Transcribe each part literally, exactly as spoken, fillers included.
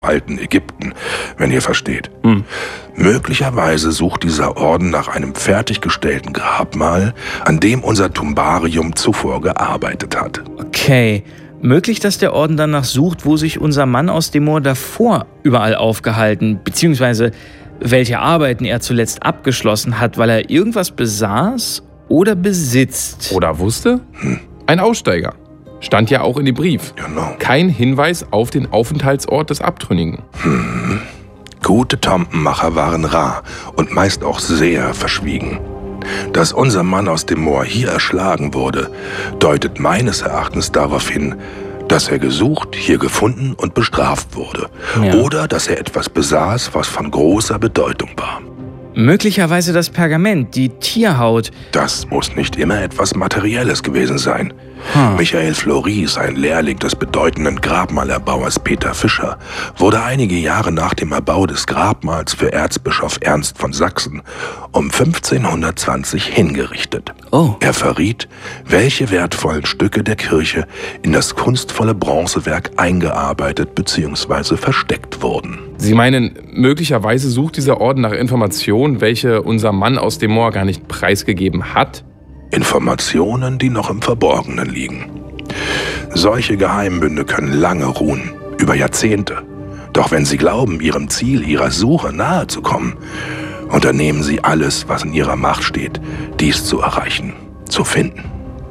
alten Ägypten, wenn ihr versteht. Hm. Möglicherweise sucht dieser Orden nach einem fertiggestellten Grabmal, an dem unser Tumbarium zuvor gearbeitet hat. Okay. Möglich, dass der Orden danach sucht, wo sich unser Mann aus dem Moor davor überall aufgehalten, beziehungsweise welche Arbeiten er zuletzt abgeschlossen hat, weil er irgendwas besaß oder besitzt. Oder wusste? Hm. Ein Aussteiger. Stand ja auch in dem Brief. Genau. Kein Hinweis auf den Aufenthaltsort des Abtrünnigen. Hm. Gute Tomtenmacher waren rar und meist auch sehr verschwiegen. Dass unser Mann aus dem Moor hier erschlagen wurde, deutet meines Erachtens darauf hin, dass er gesucht, hier gefunden und bestraft wurde. Ja. Oder dass er etwas besaß, was von großer Bedeutung war. Möglicherweise das Pergament, die Tierhaut. Das muss nicht immer etwas Materielles gewesen sein. Hm. Michael Floris, ein Lehrling des bedeutenden Grabmalerbauers Peter Fischer, wurde einige Jahre nach dem Erbau des Grabmals für Erzbischof Ernst von Sachsen um fünfzehnhundertzwanzig hingerichtet. Oh. Er verriet, welche wertvollen Stücke der Kirche in das kunstvolle Bronzewerk eingearbeitet bzw. versteckt wurden. Sie meinen, möglicherweise sucht dieser Orden nach Informationen, welche unser Mann aus dem Moor gar nicht preisgegeben hat? Informationen, die noch im Verborgenen liegen. Solche Geheimbünde können lange ruhen, über Jahrzehnte. Doch wenn Sie glauben, Ihrem Ziel, Ihrer Suche nahe zu kommen, unternehmen Sie alles, was in Ihrer Macht steht, dies zu erreichen, zu finden.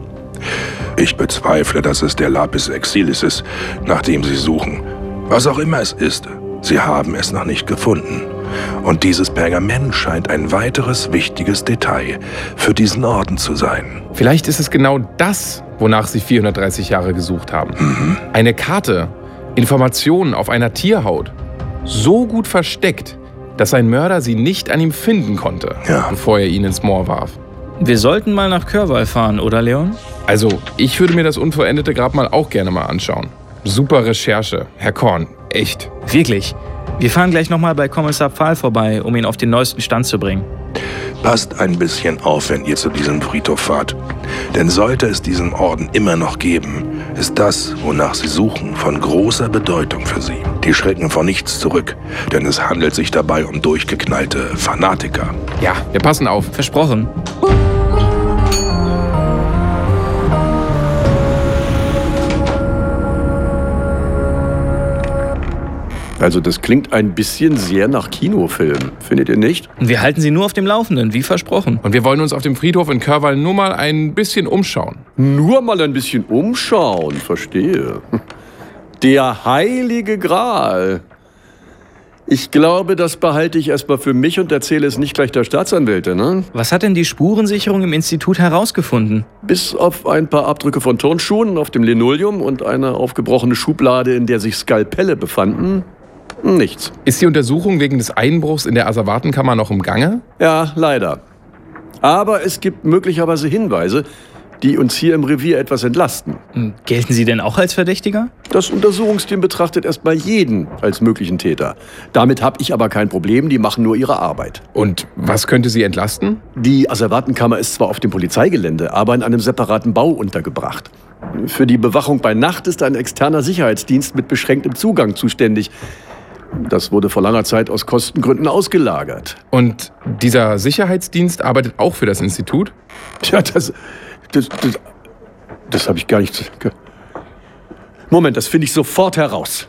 Ich bezweifle, dass es der Lapis Exilis ist, nach dem Sie suchen. Was auch immer es ist, Sie haben es noch nicht gefunden. Und dieses Pergament scheint ein weiteres wichtiges Detail für diesen Orden zu sein. Vielleicht ist es genau das, wonach Sie vierhundertdreißig Jahre gesucht haben. Mhm. Eine Karte, Informationen auf einer Tierhaut. So gut versteckt, dass ein Mörder sie nicht an ihm finden konnte, Ja. bevor er ihn ins Moor warf. Wir sollten mal nach Körwall fahren, oder Leon? Also, ich würde mir das unvollendete Grabmal auch gerne mal anschauen. Super Recherche, Herr Korn, echt. Wirklich. Wir fahren gleich nochmal bei Kommissar Pfahl vorbei, um ihn auf den neuesten Stand zu bringen. Passt ein bisschen auf, wenn ihr zu diesem Friedhof fahrt. Denn sollte es diesen Orden immer noch geben, ist das, wonach sie suchen, von großer Bedeutung für sie. Die schrecken vor nichts zurück, denn es handelt sich dabei um durchgeknallte Fanatiker. Ja, wir passen auf. Versprochen. Also das klingt ein bisschen sehr nach Kinofilm, findet ihr nicht? Wir halten Sie nur auf dem Laufenden, wie versprochen. Und wir wollen uns auf dem Friedhof in Körwall nur mal ein bisschen umschauen. Nur mal ein bisschen umschauen, verstehe. Der heilige Gral. Ich glaube, das behalte ich erstmal für mich und erzähle es nicht gleich der Staatsanwältin, ne? Was hat denn die Spurensicherung im Institut herausgefunden? Bis auf ein paar Abdrücke von Turnschuhen auf dem Linoleum und eine aufgebrochene Schublade, in der sich Skalpelle befanden, nichts. Ist die Untersuchung wegen des Einbruchs in der Asservatenkammer noch im Gange? Ja, leider. Aber es gibt möglicherweise Hinweise, die uns hier im Revier etwas entlasten. Gelten Sie denn auch als Verdächtiger? Das Untersuchungsteam betrachtet erstmal jeden als möglichen Täter. Damit habe ich aber kein Problem, die machen nur ihre Arbeit. Und was könnte sie entlasten? Die Asservatenkammer ist zwar auf dem Polizeigelände, aber in einem separaten Bau untergebracht. Für die Bewachung bei Nacht ist ein externer Sicherheitsdienst mit beschränktem Zugang zuständig. Das wurde vor langer Zeit aus Kostengründen ausgelagert. Und dieser Sicherheitsdienst arbeitet auch für das Institut? Tja, das... Das, das, das habe ich gar nicht... Moment, das finde ich sofort heraus.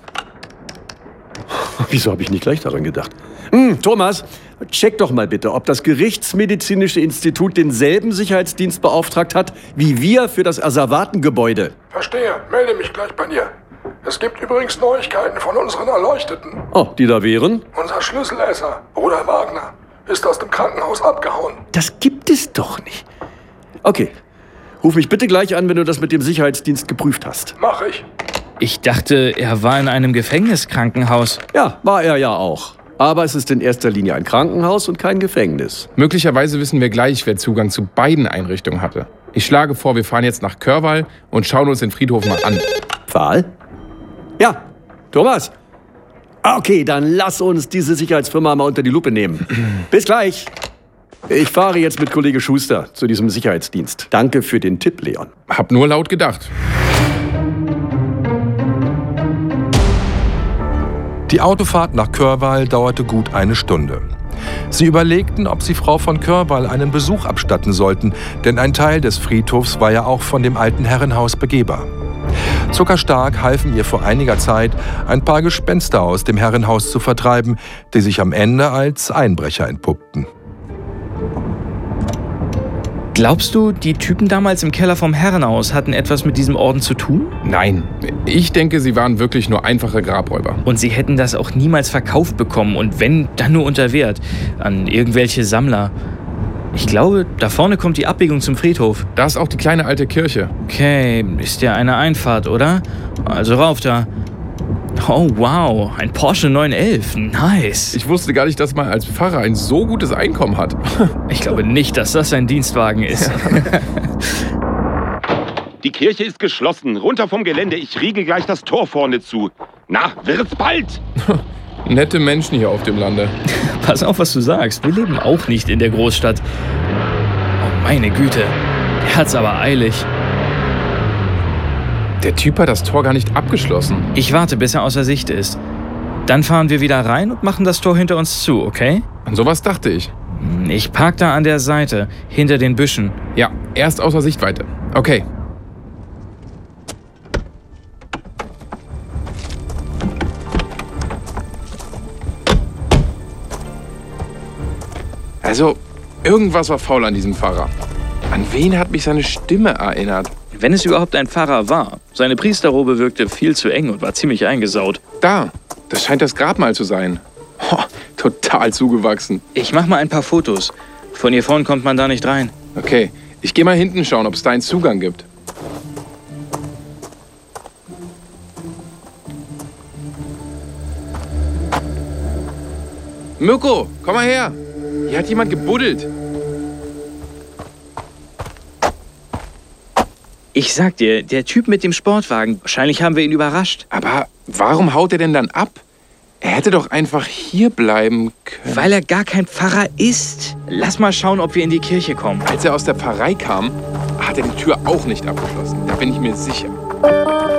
Wieso habe ich nicht gleich daran gedacht? Hm, Thomas, check doch mal bitte, ob das Gerichtsmedizinische Institut denselben Sicherheitsdienst beauftragt hat, wie wir für das Asservatengebäude. Verstehe, melde mich gleich bei dir. Es gibt übrigens Neuigkeiten von unseren Erleuchteten. Oh, die da wären? Unser Schlüsselesser, Bruder Wagner, ist aus dem Krankenhaus abgehauen. Das gibt es doch nicht. Okay. Ruf mich bitte gleich an, wenn du das mit dem Sicherheitsdienst geprüft hast. Mach ich. Ich dachte, er war in einem Gefängniskrankenhaus. Ja, war er ja auch. Aber es ist in erster Linie ein Krankenhaus und kein Gefängnis. Möglicherweise wissen wir gleich, wer Zugang zu beiden Einrichtungen hatte. Ich schlage vor, wir fahren jetzt nach Körwall und schauen uns den Friedhof mal an. Pfahl? Ja, Thomas? Okay, dann lass uns diese Sicherheitsfirma mal unter die Lupe nehmen. Bis gleich. Ich fahre jetzt mit Kollege Schuster zu diesem Sicherheitsdienst. Danke für den Tipp, Leon. Hab nur laut gedacht. Die Autofahrt nach Körwall dauerte gut eine Stunde. Sie überlegten, ob sie Frau von Körwall einen Besuch abstatten sollten, denn ein Teil des Friedhofs war ja auch von dem alten Herrenhaus begehbar. Zuckerstark halfen ihr vor einiger Zeit, ein paar Gespenster aus dem Herrenhaus zu vertreiben, die sich am Ende als Einbrecher entpuppten. Glaubst du, die Typen damals im Keller vom Herrenhaus hatten etwas mit diesem Orden zu tun? Nein, ich denke, sie waren wirklich nur einfache Grabräuber. Und sie hätten das auch niemals verkauft bekommen und wenn, dann nur unter Wert an irgendwelche Sammler. Ich glaube, da vorne kommt die Abbiegung zum Friedhof. Da ist auch die kleine alte Kirche. Okay, ist ja eine Einfahrt, oder? Also rauf da. Oh wow, ein Porsche neun elf, nice. Ich wusste gar nicht, dass man als Pfarrer ein so gutes Einkommen hat. Ich glaube nicht, dass das ein Dienstwagen ist. Die Kirche ist geschlossen. Runter vom Gelände. Ich riegel gleich das Tor vorne zu. Na, wird's bald? Nette Menschen hier auf dem Lande. Pass auf, was du sagst. Wir leben auch nicht in der Großstadt. Oh meine Güte, der hat's aber eilig. Der Typ hat das Tor gar nicht abgeschlossen. Ich warte, bis er außer Sicht ist. Dann fahren wir wieder rein und machen das Tor hinter uns zu, okay? An sowas dachte ich. Ich park da an der Seite, hinter den Büschen. Ja, erst außer Sichtweite. Okay. Also, irgendwas war faul an diesem Fahrer. An wen hat mich seine Stimme erinnert? Wenn es überhaupt ein Pfarrer war. Seine Priesterrobe wirkte viel zu eng und war ziemlich eingesaut. Da, das scheint das Grabmal zu sein. Oh, total zugewachsen. Ich mach mal ein paar Fotos. Von hier vorn kommt man da nicht rein. Okay, ich gehe mal hinten schauen, ob es da einen Zugang gibt. Mirko, komm mal her. Hier hat jemand gebuddelt. Ich sag dir, der Typ mit dem Sportwagen, wahrscheinlich haben wir ihn überrascht. Aber warum haut er denn dann ab? Er hätte doch einfach hier bleiben können. Weil er gar kein Pfarrer ist. Lass mal schauen, ob wir in die Kirche kommen. Als er aus der Pfarrei kam, hat er die Tür auch nicht abgeschlossen. Da bin ich mir sicher.